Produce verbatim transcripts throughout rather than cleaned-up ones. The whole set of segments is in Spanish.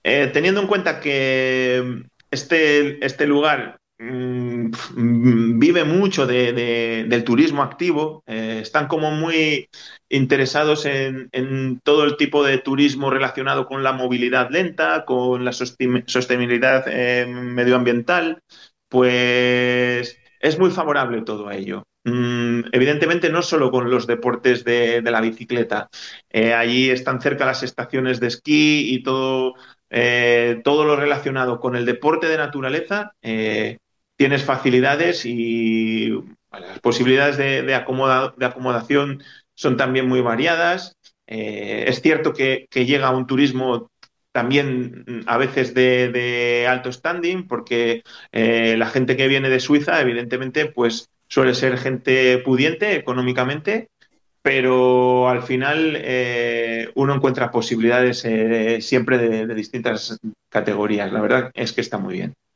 Eh, teniendo en cuenta que este, este lugar mm, mm, vive mucho de- de- del turismo activo, eh, están como muy interesados en, en todo el tipo de turismo relacionado con la movilidad lenta, con la sosti- sostenibilidad eh, medioambiental, pues es muy favorable todo a ello. Mm, evidentemente no solo con los deportes de, de la bicicleta. Eh, allí están cerca las estaciones de esquí y todo eh, todo lo relacionado con el deporte de naturaleza, eh, tienes facilidades y bueno, las posibilidades de, de, acomoda, de, acomodación son también muy variadas. Eh, es cierto que, que, llega un turismo también mm, a veces de, de alto standing, porque eh, la gente que viene de Suiza, evidentemente, pues suele ser gente pudiente económicamente, pero al final eh, uno encuentra posibilidades eh, siempre de, de distintas categorías. La verdad es que está muy bien.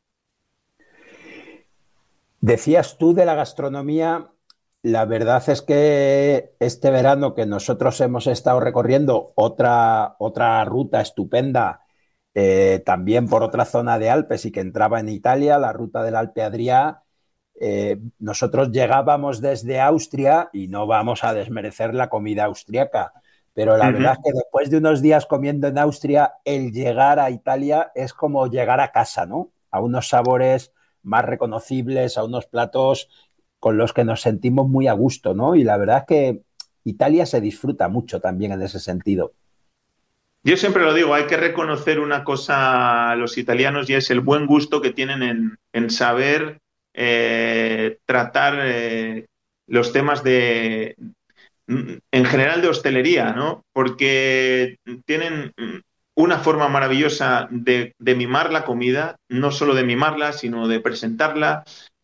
Decías tú de la gastronomía, la verdad es que este verano que nosotros hemos estado recorriendo otra, otra ruta estupenda, eh, también por otra zona de Alpes y que entraba en Italia, la ruta del Alpe Adrià, eh, nosotros llegábamos desde Austria y no vamos a desmerecer la comida austriaca, pero Uh la verdad es -huh. que después de unos días comiendo en Austria, el llegar a Italia es como llegar a casa, ¿no? A unos sabores más reconocibles, a unos platos con los que nos sentimos muy a gusto, ¿no? Y la verdad es que Italia se disfruta mucho también en ese sentido. Yo siempre lo digo, hay que reconocer una cosa a los italianos y es el buen gusto que tienen en, en saber eh, tratar eh, los temas de, en general de hostelería, ¿no? Porque tienen una forma maravillosa de, de mimar la comida, no solo de mimarla, sino de presentarla,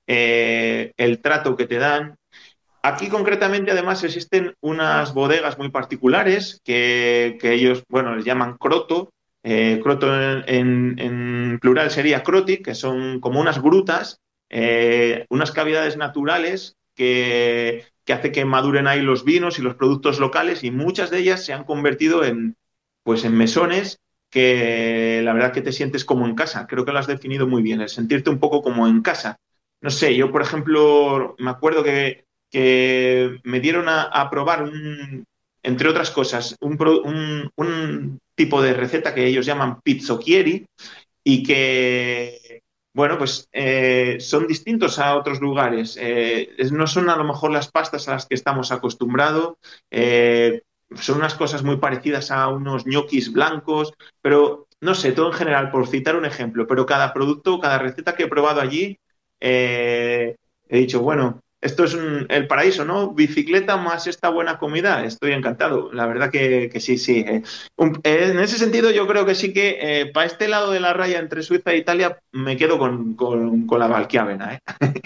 eh, el trato que te dan. Aquí concretamente además existen unas bodegas muy particulares que, que ellos, bueno, les llaman croto. Eh, croto en, en, en, plural sería croti, que son como unas grutas, eh, unas cavidades naturales que, que hace que maduren ahí los vinos y los productos locales y muchas de ellas se han convertido en, pues, en mesones que la verdad que te sientes como en casa. Creo que lo has definido muy bien, el sentirte un poco como en casa. No sé, yo por ejemplo me acuerdo que que me dieron a, a probar, un, entre otras cosas, un, un, un, tipo de receta que ellos llaman pizzocchieri y que, bueno, pues eh, son distintos a otros lugares. Eh, no son a lo mejor las pastas a las que estamos acostumbrados, eh, son unas cosas muy parecidas a unos ñoquis blancos, pero no sé, todo en general, por citar un ejemplo, pero cada producto, cada receta que he probado allí, eh, he dicho, bueno, esto es un, el paraíso, ¿no? Bicicleta más esta buena comida, estoy encantado. La verdad que, que sí, sí. Eh. Un, eh, en ese sentido, yo creo que sí que eh, para este lado de la raya entre Suiza e Italia me quedo con, con, con la Valchiavena, ¿eh?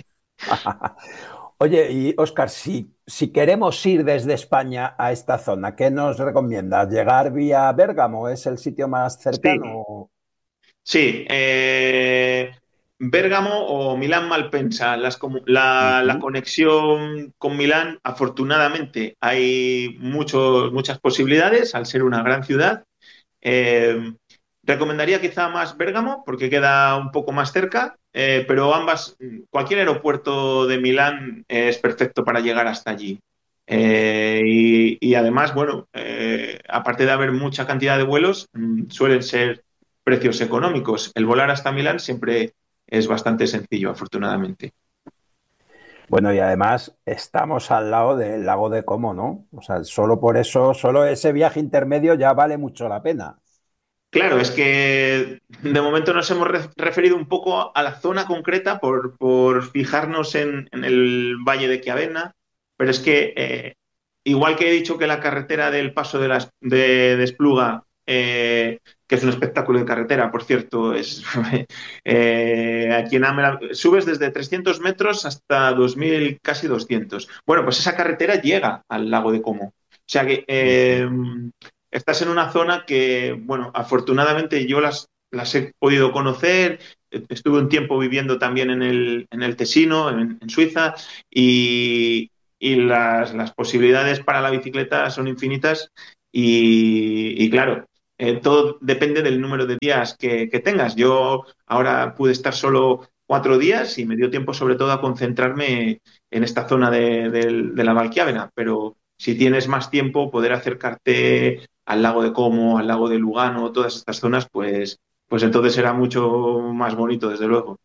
Oye, y Óscar, si, si queremos ir desde España a esta zona, ¿qué nos recomiendas? ¿Llegar vía Bérgamo? ¿Es el sitio más Sí, cercano? sí. Eh, Bérgamo o Milán Malpensa, las, la, la, Ujú. conexión con Milán, afortunadamente, hay muchos, muchas posibilidades al ser una gran ciudad. Eh, recomendaría quizá más Bérgamo porque queda un poco más cerca, eh, pero ambas, cualquier aeropuerto de Milán es perfecto para llegar hasta allí. Eh, y, y, además, bueno, eh, aparte de haber mucha cantidad de vuelos, mm, suelen ser precios económicos. El volar hasta Milán siempre es bastante sencillo, afortunadamente. Bueno, y además estamos al lado del lago de Como, ¿no? O sea, solo por eso, solo ese viaje intermedio ya vale mucho la pena. Claro, es que de momento nos hemos re- referido un poco a la zona concreta por, por fijarnos en, en el Valle de Chiavenna, pero es que eh, igual que he dicho que la carretera del Paso de, las, de, de Espluga, eh, que es un espectáculo de carretera, por cierto, es eh, aquí en Amela, subes desde trescientos metros hasta dos mil, casi doscientos. Bueno, pues esa carretera llega al lago de Como. O sea que eh, estás en una zona que, bueno, afortunadamente yo las, las he podido conocer. Estuve un tiempo viviendo también en el, en el Tesino, en, en Suiza, y, y las, las, posibilidades para la bicicleta son infinitas. Y, y claro, eh, todo depende del número de días que, que tengas. Yo ahora pude estar solo cuatro días y me dio tiempo sobre todo a concentrarme en esta zona de, de, de la Valchiavena, pero si tienes más tiempo, poder acercarte al lago de Como, al lago de Lugano, todas estas zonas, pues, pues entonces será mucho más bonito, desde luego.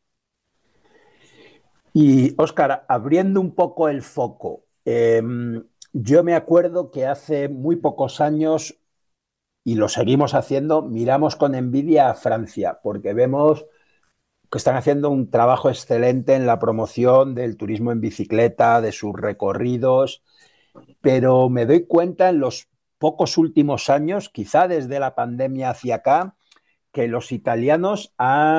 Y Óscar, abriendo un poco el foco, eh, yo me acuerdo que hace muy pocos años, y lo seguimos haciendo, miramos con envidia a Francia, porque vemos que están haciendo un trabajo excelente en la promoción del turismo en bicicleta, de sus recorridos, pero me doy cuenta en los pocos últimos años, quizá desde la pandemia hacia acá, que los italianos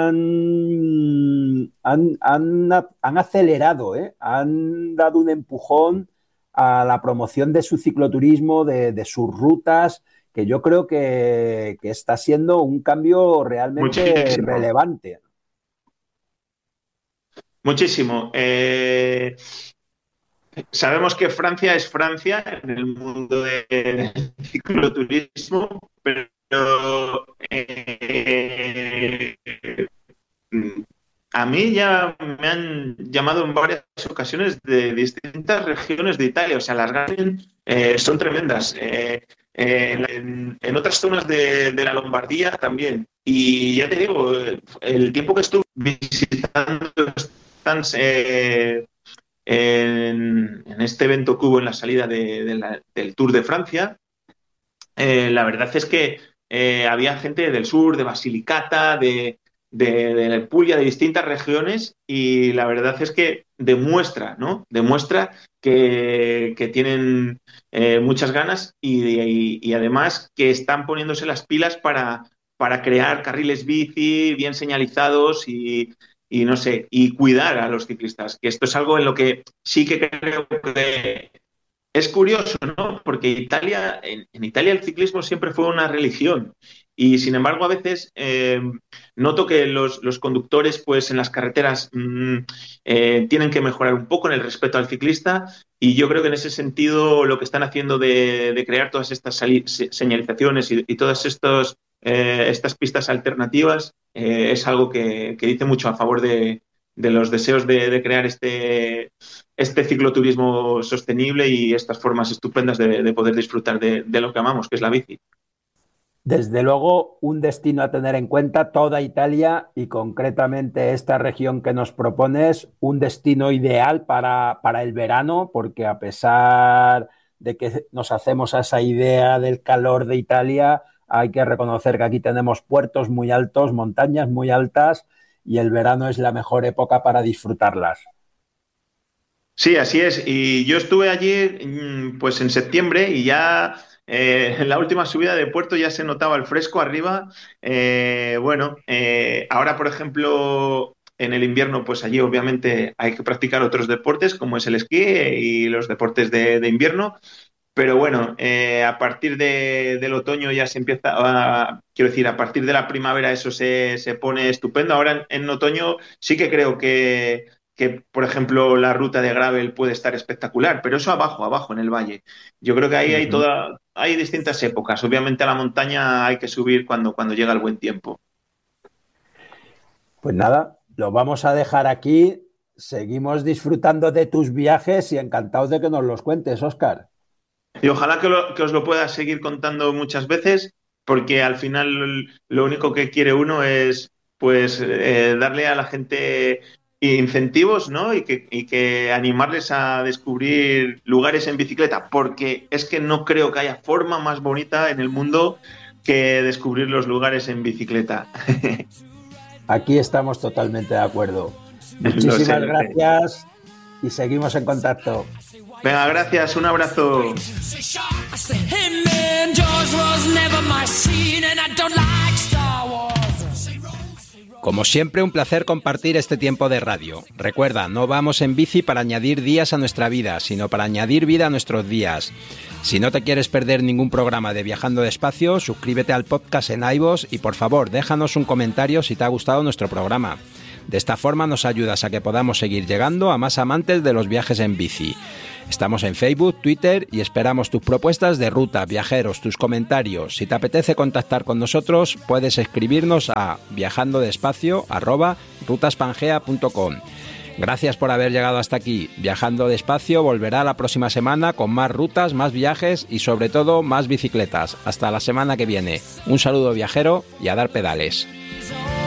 han, han, han, han acelerado, ¿eh? Han dado un empujón a la promoción de su cicloturismo, de, de sus rutas, que yo creo que, que está siendo un cambio realmente Muchísimo. relevante. Muchísimo. Eh, sabemos que Francia es Francia en el mundo del cicloturismo, pero eh, a mí ya me han llamado en varias ocasiones de distintas regiones de Italia. O sea, las ganas eh, son tremendas. Eh, eh, en, en otras zonas de, de la Lombardía también. Y ya te digo, el tiempo que estuve visitando stands eh, en, en este evento que hubo en la salida de, de la, del Tour de Francia, eh, la verdad es que eh, había gente del sur, de Basilicata, de, de, de Puglia, de distintas regiones, y la verdad es que demuestra, ¿no? Demuestra que, que tienen eh, muchas ganas y, y, y además que están poniéndose las pilas para, para crear carriles bici bien señalizados y, y no sé, y cuidar a los ciclistas, que esto es algo en lo que sí que creo que es curioso, ¿no? Porque Italia, en, en Italia el ciclismo siempre fue una religión y sin embargo a veces eh, noto que los, los, conductores pues en las carreteras mmm, eh, tienen que mejorar un poco en el respeto al ciclista y yo creo que en ese sentido lo que están haciendo de, de crear todas estas señalizaciones y, y todas estos, eh, estas pistas alternativas eh, es algo que, que dice mucho a favor de, de los deseos de, de crear este, este cicloturismo sostenible y estas formas estupendas de, de poder disfrutar de, de lo que amamos, que es la bici. Desde luego, un destino a tener en cuenta, toda Italia y concretamente esta región que nos propones, un destino ideal para, para el verano, porque a pesar de que nos hacemos a esa idea del calor de Italia, hay que reconocer que aquí tenemos puertos muy altos, montañas muy altas, y el verano es la mejor época para disfrutarlas. Sí, así es. Y yo estuve allí pues en septiembre y ya eh, en la última subida de puerto ya se notaba el fresco arriba. Eh, bueno, eh, ahora por ejemplo en el invierno pues allí obviamente hay que practicar otros deportes como es el esquí y los deportes de, de invierno. Pero bueno, eh, a partir de, del otoño ya se empieza, a, quiero decir, a partir de la primavera eso se, se pone estupendo. Ahora en, en otoño sí que creo que, que, por ejemplo, la ruta de gravel puede estar espectacular, pero eso abajo, abajo en el valle. Yo creo que ahí hay toda, hay distintas épocas. Obviamente a la montaña hay que subir cuando, cuando llega el buen tiempo. Pues nada, lo vamos a dejar aquí. Seguimos disfrutando de tus viajes y encantados de que nos los cuentes, Óscar. Y ojalá que, lo, que os lo pueda seguir contando muchas veces, porque al final lo único que quiere uno es pues eh, darle a la gente incentivos, ¿no? Y que, y que animarles a descubrir lugares en bicicleta, porque es que no creo que haya forma más bonita en el mundo que descubrir los lugares en bicicleta. Aquí estamos totalmente de acuerdo. Muchísimas sé, gracias y seguimos en contacto. Venga, gracias, un abrazo. Como siempre, un placer compartir este tiempo de radio. Recuerda, no vamos en bici para añadir días a nuestra vida, sino para añadir vida a nuestros días. Si no te quieres perder ningún programa de Viajando Despacio, suscríbete al podcast en iVoox y por favor, déjanos un comentario si te ha gustado nuestro programa. De esta forma nos ayudas a que podamos seguir llegando a más amantes de los viajes en bici. Estamos en Facebook, Twitter y esperamos tus propuestas de ruta, viajeros, tus comentarios. Si te apetece contactar con nosotros, puedes escribirnos a viajandodespacio arroba rutaspangea punto com. Gracias por haber llegado hasta aquí. Viajando Despacio volverá la próxima semana con más rutas, más viajes y sobre todo más bicicletas. Hasta la semana que viene. Un saludo viajero y a dar pedales.